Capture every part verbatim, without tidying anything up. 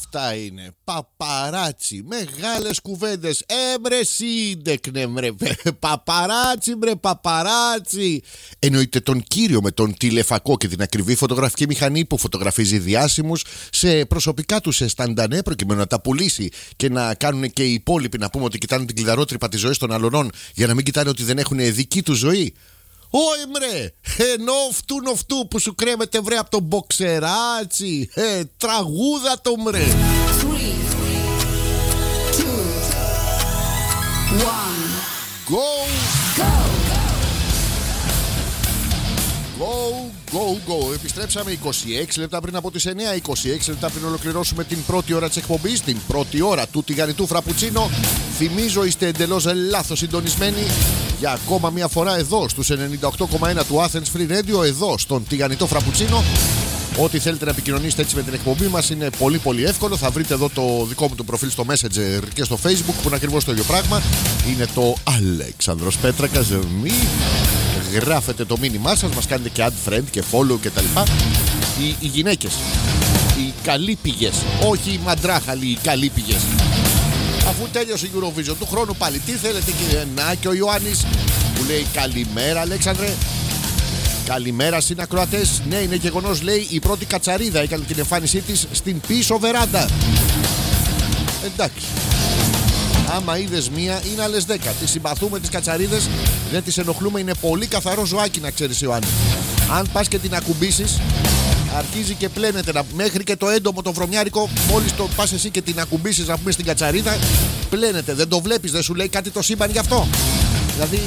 Αυτά είναι. Παπαράτσι. Μεγάλες κουβέντες. Έμπρε σύντεκνε μπρε. Παπαράτσι μπρε παπαράτσι. Εννοείται τον κύριο με τον τηλεφακό και την ακριβή φωτογραφική μηχανή που φωτογραφίζει διάσημους σε προσωπικά τους εσταντανέ προκειμένου να τα πουλήσει και να κάνουν και οι υπόλοιποι να πούμε ότι κοιτάνε την κλειδαρότρυπα της ζωής των αλλωνών για να μην κοιτάνε ότι δεν έχουν δική του ζωή. Ωε μρε, ενώ φτού νοφτού που σου κρέμεται βρε από τον μποξεράτσι. Ε, τραγούδα το μρε. Go, go, go, go. Επιστρέψαμε είκοσι έξι λεπτά πριν από τις εννιά, είκοσι έξι λεπτά πριν ολοκληρώσουμε την πρώτη ώρα της εκπομπής, την πρώτη ώρα του τηγανιτού φραπουτσίνο. Θυμίζω είστε εντελώς λάθος συντονισμένοι για ακόμα μια φορά εδώ στους ενενήντα οκτώ κόμμα ένα του Athens Free Radio, εδώ στον τηγανιτό φραπουτσίνο. Ό,τι θέλετε να επικοινωνήσετε έτσι με την εκπομπή μας είναι πολύ πολύ εύκολο. Θα βρείτε εδώ το δικό μου το προφίλ στο Messenger και στο Facebook που είναι ακριβώς το ίδιο πράγμα. Είναι το Αλέξανδρος Πέτρακας. Μη γράφετε το μήνυμά σας, μας κάνετε και add friend και follow και τα λοιπά. Οι, οι γυναίκες, οι καλύπηγες, όχι οι μαντράχαλοι, οι καλύπηγες. Αφού τέλειωσε η Eurovision του χρόνου πάλι, τι θέλετε κύριε? Να και ο Ιωάννης που λέει καλημέρα Αλέξανδρε. Καλημέρα συνακροατές. Ναι, είναι γεγονός, λέει, η πρώτη κατσαρίδα έκανε την εμφάνισή της στην πίσω βεράντα. Εντάξει. Άμα είδες μία, είναι άλλες δέκα. Τις συμπαθούμε τις κατσαρίδες, δεν τις ενοχλούμε, είναι πολύ καθαρό ζωάκι να ξέρεις Ιωάννη. Αν πας και την ακουμπήσεις, αρχίζει και πλένεται να... μέχρι και το έντομο το βρωμιάρικο. Μόλις το πας εσύ και την ακουμπήσεις να πούμε στην κατσαρίδα, πλένεται. Δεν το βλέπεις, δεν σου λέει κάτι το σύμπαν γι' αυτό? Δηλαδή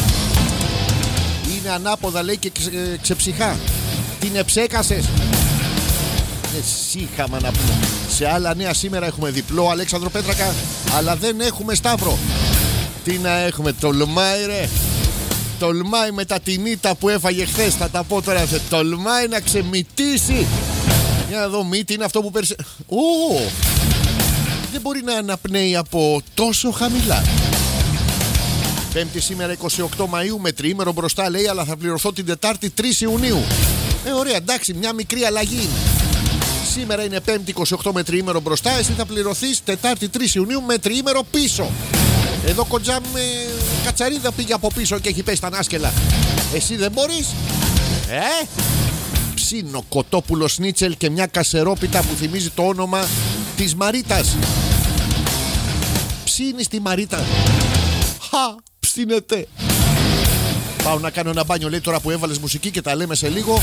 είναι ανάποδα λέει και ξε, ξεψυχά. Την εψέκασες. Εσύ είχαμε να πούμε. Σε άλλα νέα σήμερα έχουμε διπλό Αλέξανδρο Πέτρακα, αλλά δεν έχουμε Σταύρο. Τι να έχουμε, τολμάει ρε. Τολμάει με τα τινίτα που έφαγε χθες. Θα τα πω τώρα. Τολμάει να ξεμυτήσει. Για να δω, μύτη είναι αυτό που περσε... Ω, δεν μπορεί να αναπνέει από τόσο χαμηλά. Πέμπτη σήμερα είκοσι οκτώ Μαΐου με τριήμερο μπροστά λέει, αλλά θα πληρωθώ την Τετάρτη τρεις Ιουνίου. Ε, ωραία, εντάξει, μια μικρή αλλαγή είναι. Σήμερα είναι Πέμπτη είκοσι οκτώ με τριήμερο μπροστά, εσύ θα πληρωθείς Τετάρτη τρεις Ιουνίου με τριήμερο πίσω. Εδώ κοντζά με κατσαρίδα πήγε από πίσω και έχει πέσει τα νάσκελα. Εσύ δεν μπορείς? Ε, ψήνο κοτόπουλο σνίτσελ και μια κασερόπιτα που θυμίζει το όνομα της Μαρίτας. Ψήνεις τη Μαρίτα. Χα, ψήνεται. Πάω να κάνω ένα μπάνιο λέει τώρα που έβαλες μουσική και τα λέμε σε λίγο.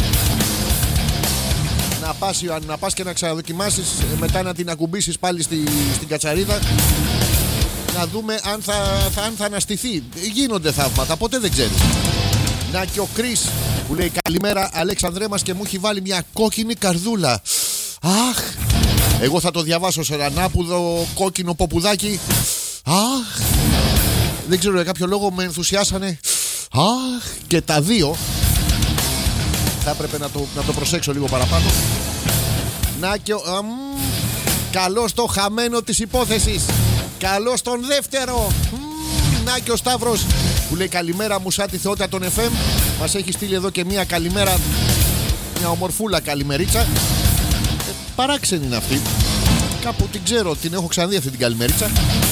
Να πας, να πας και να ξαναδοκιμάσεις, μετά να την ακουμπήσεις πάλι στη, στην κατσαρίδα. Να δούμε αν θα, θα, αν θα αναστηθεί. Γίνονται θαύματα, ποτέ δεν ξέρεις. Να και ο Κρίς που λέει καλημέρα Αλέξανδρέ μας και μου έχει βάλει μια κόκκινη καρδούλα. Αχ, εγώ θα το διαβάσω σε ένα ανάπουδο κόκκινο ποπουδάκι. Αχ, δεν ξέρω για κάποιο λόγο με ενθουσιάσανε. Αχ, και τα δύο. Θα έπρεπε να το, να το προσέξω λίγο παραπάνω. Να και ο... Αμ, καλώς το χαμένο της υπόθεσης. Καλώς τον δεύτερο. Μ, να και ο Σταύρος που λέει καλημέρα μου σαν τη θεότητα των εφ εμ. Μας έχει στείλει εδώ και μια καλημέρα. Μια ομορφούλα καλημερίτσα. ε, Παράξενη είναι αυτή. Κάπου την ξέρω, την έχω ξαναδεί αυτή την καλημερίτσα.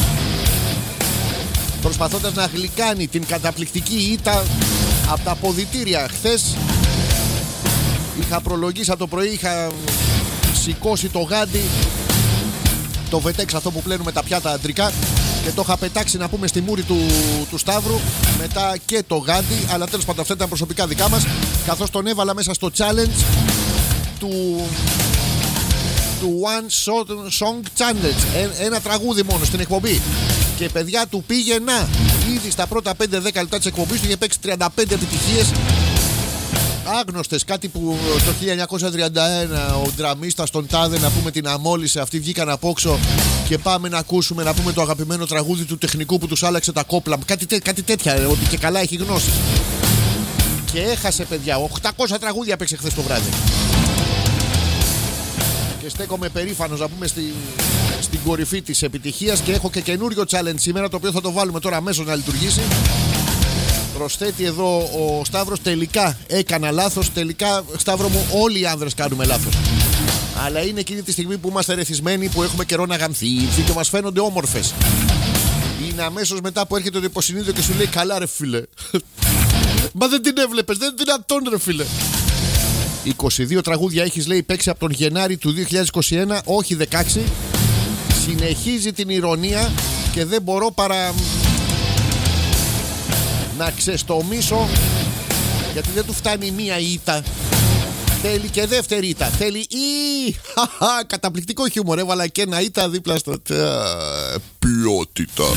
Προσπαθώντας να γλυκάνει την καταπληκτική ήττα από τα αποδυτήρια. Χθες είχα προλογίσει από το πρωί, είχα σηκώσει το γάντι, το βετέξ αυτό που πλένουμε τα πιάτα αντρικά, και το είχα πετάξει να πούμε στη μούρη του, του Σταύρου. Μετά και το γάντι, αλλά τέλος πάντων αυτά ήταν προσωπικά δικά μας. Καθώς τον έβαλα μέσα στο challenge του, του One Song Challenge, ε, ένα τραγούδι μόνο στην εκπομπή. Και παιδιά του πήγε να. Ήδη στα πρώτα πέντε δέκα λεπτά της εκπομπής του είχε παίξει τριάντα πέντε επιτυχίες άγνωστες. Κάτι που το χίλια εννιακόσια τριάντα ένα ο ντραμίστας τον τάδε να πούμε την αμόλυσε. Αυτοί βγήκαν από όξω και πάμε να ακούσουμε να πούμε το αγαπημένο τραγούδι του τεχνικού που τους άλλαξε τα κόπλα. Κάτι, τέ, κάτι τέτοια, ότι και καλά έχει γνώση. Και έχασε παιδιά. οκτακόσια τραγούδια παίξε χθες το βράδυ. Και στέκομαι περήφανος να πούμε στη, στην κορυφή της επιτυχίας. Και έχω και καινούριο challenge σήμερα, το οποίο θα το βάλουμε τώρα αμέσως να λειτουργήσει. Προσθέτει εδώ ο Σταύρος, τελικά έκανα λάθος. Τελικά, Σταύρο μου, όλοι οι άνδρες κάνουμε λάθος. Αλλά είναι εκείνη τη στιγμή που είμαστε ρεθισμένοι, που έχουμε καιρό να γαμθεί και μας φαίνονται όμορφες. Είναι αμέσως μετά που έρχεται το υποσυνείδητο και σου λέει καλά ρε φίλε. Μα δεν την έβλεπες, δεν είναι δυνατόν ρε φίλε. είκοσι δύο τραγούδια έχεις λέει παίξει από τον Γενάρη του δύο χιλιάδες είκοσι ένα, όχι δεκαέξι. Συνεχίζει την ηρωνία και δεν μπορώ παρά να ξεστομίσω, γιατί δεν του φτάνει μία ήττα. Θέλει και δεύτερη ήττα. Θέλει ή. Καταπληκτικό χιούμορ. Έβαλα και ένα ήττα δίπλα στο. Ποιότητα.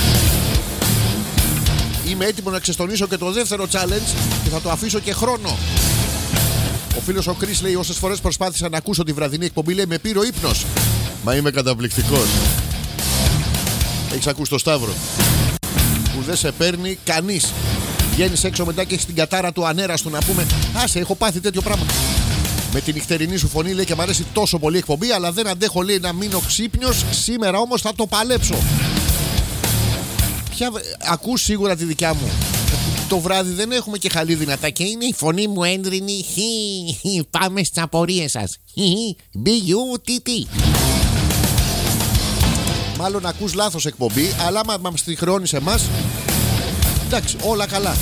Είμαι έτοιμο να ξεστονίσω και το δεύτερο challenge και θα το αφήσω και χρόνο. Ο φίλος ο Chris λέει: όσες φορές προσπάθησα να ακούσω τη βραδινή εκπομπή, λέει με πήρε ο ύπνος. Μα είμαι καταπληκτικός. Έχεις ακούσει το Σταύρο που δεν σε παίρνει κανείς. Βγαίνεις έξω μετά και έχεις την κατάρα του ανέραστου να πούμε: άσε, έχω πάθει τέτοιο πράγμα. Με την νυχτερινή σου φωνή λέει και μου αρέσει τόσο πολύ η εκπομπή, αλλά δεν αντέχω λέει να μείνω ξύπνιος. Σήμερα όμως θα το παλέψω. Ποια... Ακούς σίγουρα τη δικιά μου. Το βράδυ δεν έχουμε και χαλή δυνατά και είναι η φωνή μου έντρινη. Πάμε στις απορίες σας. Μπι-γιου-τι-τι. Μάλλον ακούς λάθος εκπομπή, αλλά άμα μας τη χρεώνεις εμάς, εντάξει, όλα καλά.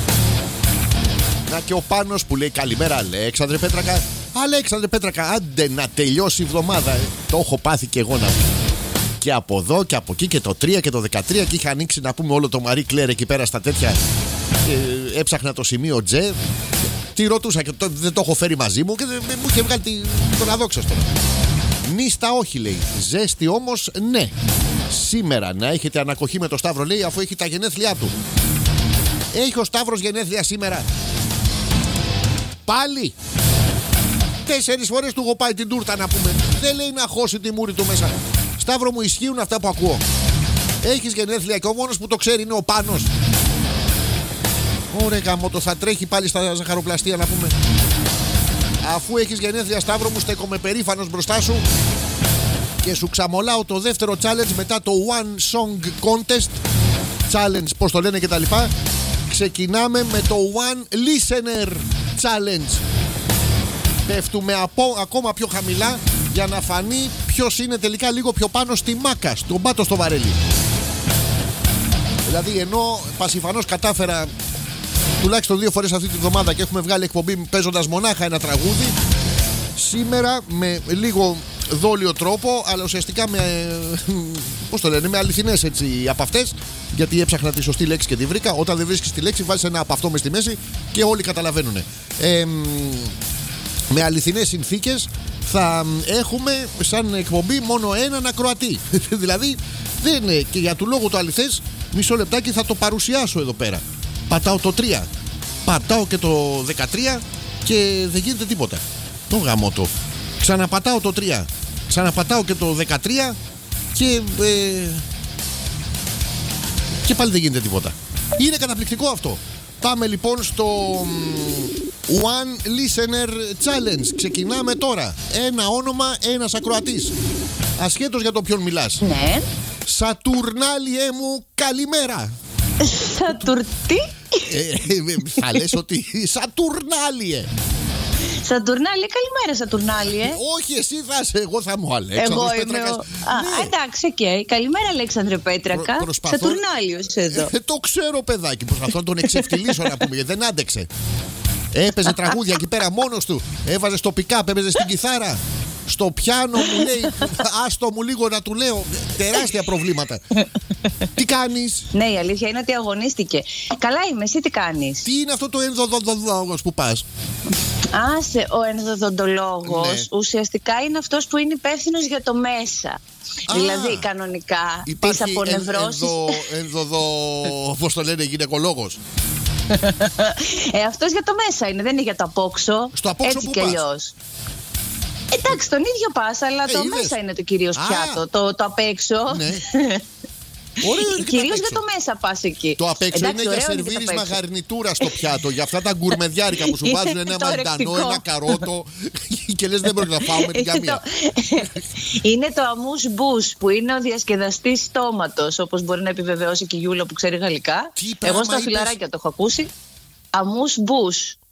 Να και ο Πάνος που λέει καλημέρα Αλέξανδρε Πέτρακα. Αλέξανδρε Πέτρακα, άντε να τελειώσει η εβδομάδα. ε. Το έχω πάθει και εγώ να πω. Και από εδώ και από εκεί και το τρία και το δεκατρία και είχα ανοίξει να πούμε όλο το Marie Claire εκεί πέρα στα τέτοια. Ε, έψαχνα το σημείο Τζε. Τι ρωτούσα και το, δεν το έχω φέρει μαζί μου και δεν, μου είχε βγάλει τη, τον αδόξαστο. Νίστα όχι λέει. Ζέστη όμως ναι. Σήμερα να έχετε ανακοχή με το Σταύρο λέει, αφού έχει τα γενέθλιά του. Έχει ο Σταύρος γενέθλια σήμερα. Πάλι. Τέσσερις φορές του έχω πάει την τούρτα να πούμε. Δεν λέει να χώσει τη μούρη του μέσα. Σταύρο μου, ισχύουν αυτά που ακούω. Έχεις γενέθλια και ο μόνος που το ξέρει είναι ο Πάνος. Ωραία γαμώτο, θα τρέχει πάλι στα ζαχαροπλαστεία να πούμε. Αφού έχεις γενέθλια Σταύρο μου, στέκομαι περήφανος μπροστά σου και σου ξαμολάω το δεύτερο challenge μετά το One Song Contest Challenge, πώς το λένε και τα λοιπά. Ξεκινάμε με το One Listener Challenge. Πέφτουμε από, ακόμα πιο χαμηλά για να φανεί ποιος είναι τελικά λίγο πιο πάνω στη μάκα, στον πάτο στο βαρέλι. Δηλαδή ενώ πασιφανώς κατάφερα τουλάχιστον δύο φορές αυτή τη βδομάδα και έχουμε βγάλει εκπομπή παίζοντας μονάχα ένα τραγούδι, σήμερα με λίγο δόλιο τρόπο, αλλά ουσιαστικά με, πώς το λένε, με αληθινές έτσι από αυτές, γιατί έψαχνα τη σωστή λέξη και τη βρήκα. Όταν δεν βρίσκεις τη λέξη βάζεις ένα από αυτό μες στη μέση και όλοι καταλαβαίνουν. ε, Με αληθινές συνθήκες θα έχουμε σαν εκπομπή μόνο έναν ακροατή. Δηλαδή δεν είναι, και για του λόγου το αληθές, μισό λεπτάκι θα το παρουσιάσω εδώ πέρα. Πατάω το τρία, πατάω και το δεκατρία και δεν γίνεται τίποτα. Το γαμώτο. Ξαναπατάω το τρία, ξαναπατάω και το δεκατρία και ε, και πάλι δεν γίνεται τίποτα. Είναι καταπληκτικό αυτό. Πάμε λοιπόν στο One Listener Challenge. Ξεκινάμε τώρα. Ένα όνομα, ένας ακροατής. Ασχέτως για το ποιον μιλάς. Ναι. Σατουρνάλιε μου, καλημέρα. Σατουρτί. ε, Θα λες ότι Σατουρνάλιε. Σατουρνάλιε, καλημέρα Σατουρνάλιε. Όχι, εσύ θα είσαι, εγώ θα μου Αλέξανδρος Εγώ Πέτρακας. είμαι ο... Α, ναι. Εντάξει, οκ. Okay. Καλημέρα Αλέξανδρε Πέτρακα. Προ, προσπαθώ... Σατουρνάλιος εδώ. ε, Το ξέρω παιδάκι, προσπαθώ να τον εξευτυλίσω να πούμε, γιατί δεν άντεξε. Έπαιζε τραγούδια εκεί πέρα μόνος του. Έβαζε στο pick-up, έπαιζε στην κιθάρα. Στο πιάνο μου λέει, άστο μου λίγο να του λέω. Τεράστια προβλήματα. Τι κάνεις? Ναι, η αλήθεια είναι ότι αγωνίστηκε. Καλά είμαι, εσύ τι κάνεις? Τι είναι αυτό το ενδοδοδολόγος που πας? Άσε, ο ενδοδοντολόγος ναι. ουσιαστικά είναι αυτός που είναι υπεύθυνος για το μέσα. Α, δηλαδή κανονικά τις απονευρώσεις. Ενδο, ενδοδο, πώς το λένε, γυναικολόγος. ε, αυτός για το μέσα είναι, δεν είναι για το απόξω. Στο απόξω έτσι που κι αλλιώς. Εντάξει, τον ίδιο πας, αλλά ε, το είδες. Μέσα είναι το κυρίως πιάτο. Το, το απ' έξω. Ναι. Κυρίως για το μέσα πας εκεί. Το απ' έξω είναι για σερβίρισμα γαρνιτούρα στο πιάτο. Για αυτά τα γκουρμεδιάρικα που σου βάζουν ένα μαντανό, ένα καρότο και λες δεν μπορεί να φάω με την καμία. Είναι το αμούς μπούς που είναι ο διασκεδαστής στόματος, όπως μπορεί να επιβεβαιώσει και η Γιούλα που ξέρει γαλλικά. Εγώ στα φιλαράκια το έχω ακούσει. Αμούς μπούς.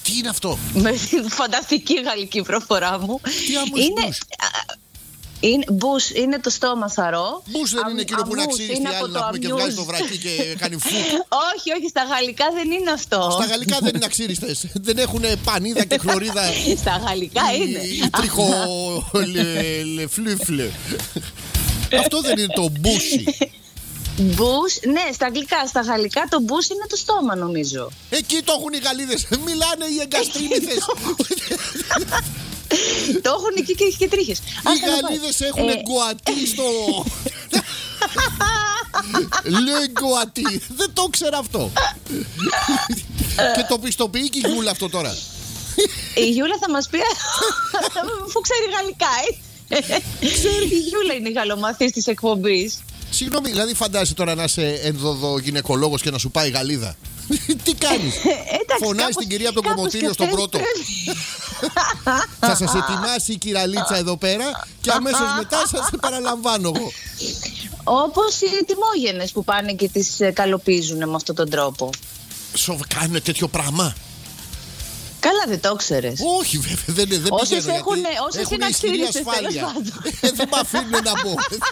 Τι είναι αυτό? Με τη φανταστική γαλλική προφορά μου. Τι άμμος είναι... μπούς? Είναι, μπούς είναι το στόμα θαρό. Μπούς δεν είναι εκείνο που να ξύρισει τη άλλη να πούμε και βγάζει το βρακί και κάνει φου. Όχι, όχι, στα γαλλικά δεν είναι αυτό. Στα γαλλικά δεν είναι αξίριστες. Δεν έχουν πανίδα και χλωρίδα. Στα γαλλικά είναι. Η τριχολεφλούφλε. Αυτό δεν είναι το μπούσι? Μπούς, ναι, στα αγγλικά, στα γαλλικά το μπούς είναι το στόμα νομίζω. Εκεί το έχουν οι Γαλλίδες. Μιλάνε οι εγκαστρίμηθες. Το έχουν εκεί και έχει και τρίχες. Οι Γαλλίδες έχουν γκουατί στο... Λε γκουατί. Δεν το ξέρω αυτό. Και το πιστοποιεί και η Γιούλα αυτό τώρα. Η Γιούλα θα μας πει αφού ξέρει γαλλικά, ε. Η Γιούλα είναι η γαλλομαθής της εκπομπής. Συγγνώμη, δηλαδή φαντάζεσαι τώρα να είσαι ενδοδογυναικολόγος και να σου πάει η Γαλλίδα. Τι κάνεις? Φωνάζεις την κυρία από το κομμωτήριο στον πρώτο. Θα σας ετοιμάσει η κυραλίτσα εδώ πέρα και αμέσως μετά σας σε παραλαμβάνω εγώ. Όπως οι τιμόγενες που πάνε και τις καλοπίζουν με αυτόν τον τρόπο. Σοβ, κάνουν τέτοιο πράγμα? Καλά, δεν το ξέρεις? Όχι, βέβαια, δεν, δεν όσες πηγαίνω, έχουν, γιατί όσες έχουν είναι ισχυρή ασφάλεια. Δεν με αφήνουν να μπω.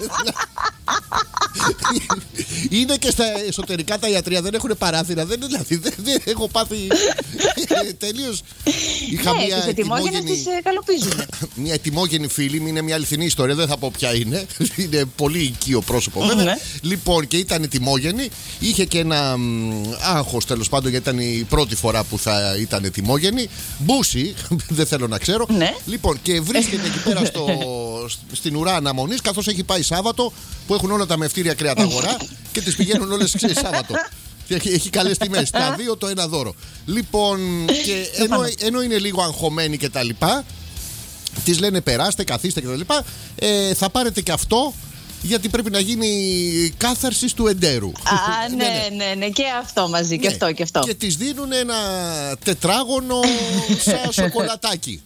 Είναι και στα εσωτερικά τα ιατρεία, δεν έχουν παράθυρα. Δεν, δηλαδή, δεν, δεν έχω πάθει τελείως. Είχα ναι, μια τις ετοιμόγενες τις καλοπίζουν. Μια ετοιμόγενη φίλη μου, είναι μια αληθινή ιστορία, δεν θα πω ποια είναι. Είναι πολύ οικείο πρόσωπο βέβαια. Ναι. Λοιπόν, και ήταν ετοιμόγενη. Είχε και ένα άγχος τέλος πάντων, γιατί ήταν η πρώτη φορά που θα ήταν ετοιμόγενη. Μπούσι, δεν θέλω να ξέρω. Ναι. Λοιπόν, και βρίσκεται εκεί πέρα στο, στην ουρά αναμονής, καθώς έχει πάει Σάββατο που έχουν όλα τα μευτήρια κρεαταγορά και τις πηγαίνουν όλες Σάββατο. Και έχει, έχει καλές τιμές. Τα δύο το ένα δώρο. Λοιπόν, και ενώ, ενώ είναι λίγο αγχωμένη και τα λοιπά, της λένε περάστε, καθίστε και τα λοιπά, ε, θα πάρετε και αυτό, γιατί πρέπει να γίνει κάθαρση του εντέρου. Α, ναι, ναι, ναι, ναι, και αυτό μαζί, ναι. Και αυτό και αυτό. Και της δίνουν ένα τετράγωνο σαν σοκολατάκι.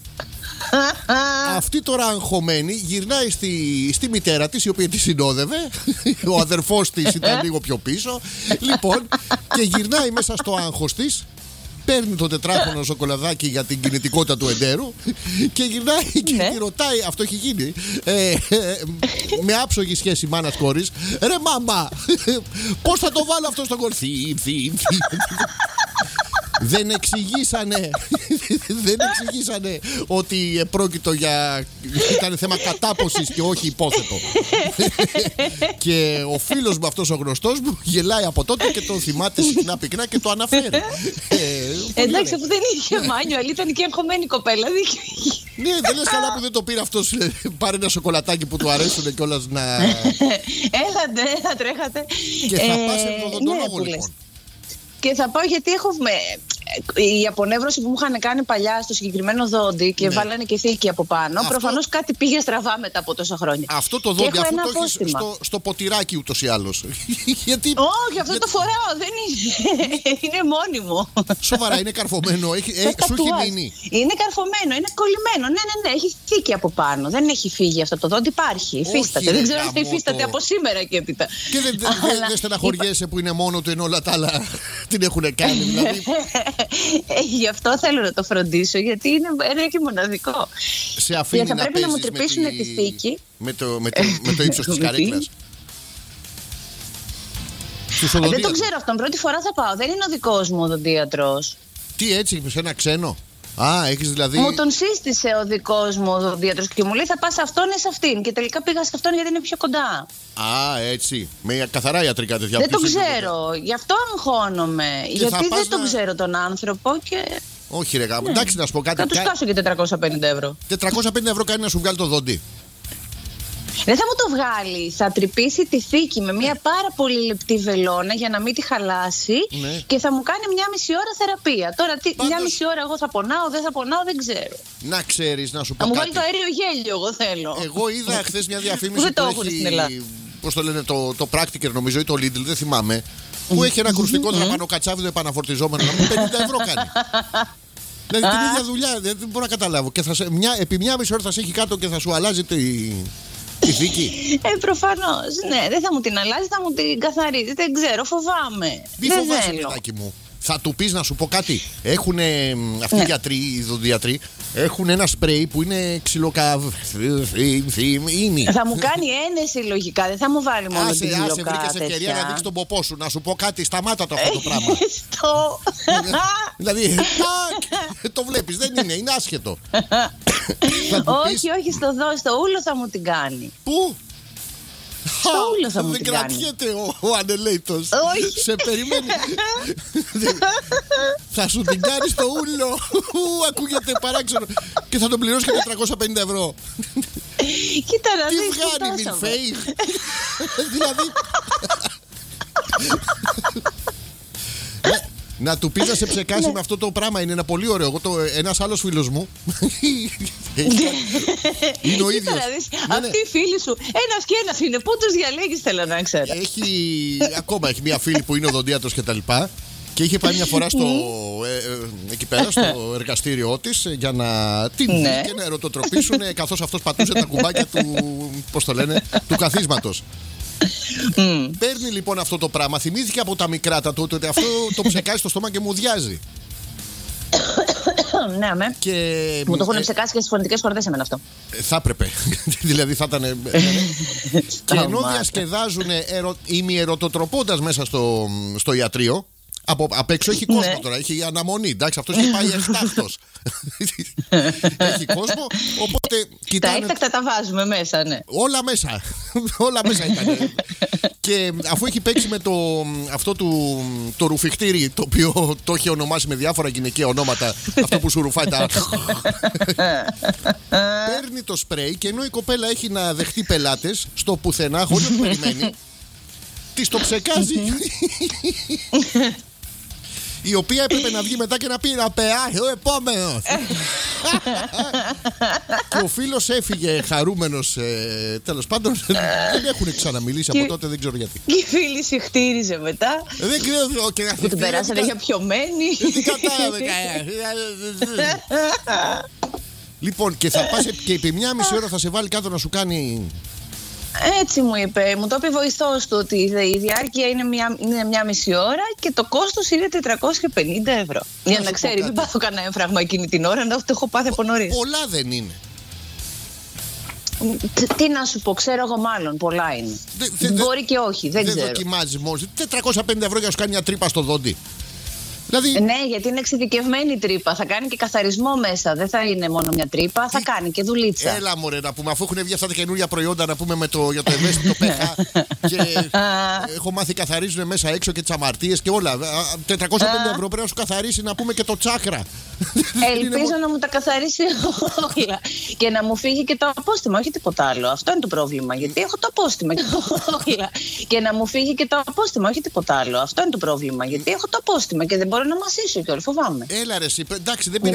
Αυτή τώρα αγχωμένη γυρνάει στη, στη μητέρα της, η οποία τη συνόδευε. Ο αδερφός της ήταν λίγο πιο πίσω. Λοιπόν, και γυρνάει μέσα στο άγχος της, παίρνει το τετράγωνο σοκολαδάκι για την κινητικότητα του εντέρου και γυρνάει και ναι. τη ρωτάει, αυτό έχει γίνει, ε, ε, με άψογη σχέση μάνας κόρης, ρε μάμα, πώς θα το βάλω αυτό στο κορθί? Δεν εξηγήσανε Δεν εξηγήσανε ότι επρόκειτο για... ήταν θέμα κατάποσης και όχι υπόθετο. Και ο φίλος μου αυτός ο γνωστός μου γελάει από τότε και το θυμάται συχνά πυκνά και το αναφέρει. ε, Εντάξει, αφού δεν είχε μάνιο, αλλά ήταν και αγχωμένη κοπέλα. Ναι, δεν λες καλά που δεν το πήρε αυτός. Πάρε ένα σοκολατάκι που του αρέσουν κιόλας να... Έλατε, έλα τρέχατε. Και θα πας ενδοδοντολόγο λοιπόν? Και θα πάω γιατί έχω η απονεύρωση που μου είχαν κάνει παλιά στο συγκεκριμένο δόντι και ναι. βάλανε και θήκη από πάνω. Αυτό... προφανώς κάτι πήγε στραβά μετά από τόσα χρόνια. Αυτό το δόντι, αφού το έχεις στο, στο ποτηράκι ούτως ή άλλως. γιατί... Όχι, αυτό γιατί... το φοράω, δεν είναι. Είναι μόνιμο. Σοβαρά, είναι καρφωμένο. Έχει, ε, σου έχει μείνει? Είναι καρφωμένο, είναι κολλημένο. Ναι, ναι, ναι, έχει θήκη από πάνω. Δεν έχει φύγει αυτό το δόντι, υπάρχει. Υφίσταται. Δεν ξέρω αν θα υφίσταται από σήμερα και έπειτα. Και δεν δε στεναχωριέσαι που είναι μόνο του ενώ όλα τα άλλα την έχουν κάνει, δηλαδή. Ε, γι' αυτό θέλω να το φροντίσω, γιατί είναι ένα και μοναδικό. Σε αφήνει θα να πρέπει να μου τρυπήσουν τη... τη θήκη. Με το, με το, με το ύψος της καρέκλας. Δεν το ξέρω αυτόν. Πρώτη φορά θα πάω. Δεν είναι ο δικός μου οδοντίατρος. Τι έτσι, σε ένα ξένο? Α, έχεις δηλαδή... Μου τον σύστησε ο δικός μου οδοντίατρος και μου λέει θα πας σε αυτόν ή σε αυτήν. Και τελικά πήγα σε αυτόν γιατί είναι πιο κοντά. Α, έτσι. Με καθαρά ιατρικά τέτοια. Δεν το ξέρω. Γι' αυτό αγχώνομαι. Και γιατί δεν να... τον ξέρω τον άνθρωπο και... Όχι ρε γάμο. Ναι. Εντάξει να σου πω κάτι. Θα του σκάσω και τετρακόσια πενήντα ευρώ. τετρακόσια πενήντα ευρώ κάνει να σου βγάλει το δόντι. Δεν θα μου το βγάλει. Θα τρυπήσει τη θήκη με μια πάρα πολύ λεπτή βελόνα για να μην τη χαλάσει, ναι. Και θα μου κάνει μια μισή ώρα θεραπεία. Τώρα, τι, Πάντως... μια μισή ώρα εγώ θα πονάω, δεν θα πονάω, δεν ξέρω. Να ξέρεις, να σου πω. Θα κάτι. μου βάλει το αέριο γέλιο, εγώ θέλω. Εγώ είδα χθες μια διαφήμιση που, που έχει. Πώς το λένε, το, το Practiker νομίζω ή το Lidl, δεν θυμάμαι. Που έχει ένα κρουστικό τραπανοκατσάβιδο επαναφορτιζόμενο. Να μου πενήντα ευρώ κάνει. Δηλαδή την ίδια δουλειά, δεν μπορώ να καταλάβω. Και θα σε, μια, επί μια μισή ώρα θα σε έχει κάτω και θα σου αλλάζει τη, τη θήκη. Ε, προφανώς. Ναι, δεν θα μου την αλλάζει, θα μου την καθαρίζει. Δεν ξέρω, φοβάμαι. Μη δεν φοβάσαι, θέλω. παιδάκι μου. Θα του πεις να σου πω κάτι. Έχουν αυτοί οι ναι. γιατροί, οι δοντιατροί, έχουν ένα σπρέι που είναι ξυλοκαβίνη. Θα μου κάνει ένεση λογικά, δεν θα μου βάλει μόνο την ξυλοκά. Άσε, βρήκες ευκαιρία να δείξει τον ποπό σου. Να σου πω κάτι, σταμάτα το αυτό το πράγμα. Στο. Δηλαδή, το βλέπεις, δεν είναι, είναι άσχετο. Όχι, όχι, στο δω, στο ούλο θα μου την κάνει. Πού? Στο ούλο θα μου δεν την κάνει. Δεν κρατιέται ο, ο ανελέητος. Όχι. Σε περιμένει. Θα σου την κάνει στο ούλο. Ακούγεται παράξενο. Και θα τον πληρώσει και τετρακόσια πενήντα ευρώ. Κοίτα να δεις. Τι βγάνει μιλφέι. Δηλαδή. Να του πεις να σε ψεκάσει με αυτό το πράγμα. Είναι ένα πολύ ωραίο. Ένας άλλος φίλος μου είναι ο ίδιος. Αυτή η φίλη σου, ένας και ένας είναι. Πού τους διαλέγεις, θέλω να ξέρω. Έχει, ακόμα έχει μια φίλη που είναι οδοντίατρος και τα λοιπά. Και είχε πάει μια φορά στο, ε, ε, εκεί πέρα στο εργαστήριό της για να την δει ναι. και να ερωτοτροπήσουν καθώς αυτός πατούσε τα κουμπάκια του, πώς το λένε, του καθίσματος. Mm. Παίρνει λοιπόν αυτό το πράγμα. Θυμήθηκε από τα μικρά τα τότε ότι αυτό το ψεκάζει στο στόμα και μου διάζει. Ναι, με. Και... μου το έχουν ψεκάσει και στις φωνητικές χορδές εμένα αυτό. Θα έπρεπε. Δηλαδή θα ήταν. Και ενώ διασκεδάζουν ερω... ημιερωτοτροπώντας μέσα στο, στο ιατρείο. Από, απ' έξω έχει κόσμο ναι. τώρα, έχει αναμονή. Εντάξει, αυτός έχει πάει εκτάκτος. Έχει κόσμο, οπότε κοιτάνε. Τα έκτακτα τα βάζουμε μέσα, ναι. Όλα μέσα. Όλα μέσα ήταν. Και αφού έχει παίξει με το, αυτό του, το ρουφιχτήρι, το οποίο το έχει ονομάσει με διάφορα γυναικεία ονόματα, αυτό που σου ρουφάει τα. Παίρνει το σπρέι και ενώ η κοπέλα έχει να δεχτεί πελάτες στο πουθενά, χωρίς να το περιμένει, της το ψεκάζει. Η οποία έπρεπε να βγει μετά και να πει να πεάσει ο επόμενος. Και ο φίλος έφυγε χαρούμενος. ε, Τέλος πάντων δεν έχουν ξαναμιλήσει από τότε, δεν ξέρω γιατί. Και η φίλη συχτήριζε μετά. Δεν ξέρω και που την περάσανε για πιωμένη. Δεν κατάλαβε. Λοιπόν, και θα πας και επί μια μισή ώρα θα σε βάλει κάτω να σου κάνει. Έτσι μου είπε, μου το είπε βοηθός του ότι η διάρκεια είναι μια, είναι μια μισή ώρα και το κόστος είναι τετρακόσια πενήντα ευρώ. Για να ξέρει, μην πάθω κανένα έμφραγμα εκείνη την ώρα, να το έχω πάθει από νωρίς. Πολλά δεν είναι. Τι να σου πω, ξέρω εγώ μάλλον, πολλά είναι. Δε, δε, Μπορεί και όχι, δεν, δεν ξέρω. Δεν δοκιμάζεις μόνο. τετρακόσια πενήντα ευρώ για να σου κάνει μια τρύπα στο δόντι. Δηλαδή... Ναι, γιατί είναι εξειδικευμένη τρύπα. Θα κάνει και καθαρισμό μέσα. Δεν θα είναι μόνο μια τρύπα, θα κάνει και δουλίτσα. Έλα μωρέ να πούμε, αφού έχουν βγει αυτά τα καινούργια προϊόντα να πούμε με το, για το ευαίσθητο πέχα. Και έχω μάθει καθαρίζουν μέσα έξω και τις αμαρτίες και όλα. τετρακόσια πενήντα ευρώ πρέπει να σου καθαρίσει να πούμε και το τσάκρα. Ελπίζω να μου τα καθαρίσει όλα. Και να μου φύγει και το απόστημα, όχι τίποτα άλλο. Αυτό είναι το πρόβλημα. Γιατί έχω το απόστημα. Και να μου φύγει και το απόστημα, όχι τίποτα άλλο. Αυτό είναι το πρόβλημα. Γιατί έχω το απόστημα και δεν μπορώ να μασίσω κιόλας, φοβάμαι. Έλα ρε, εντάξει, δεν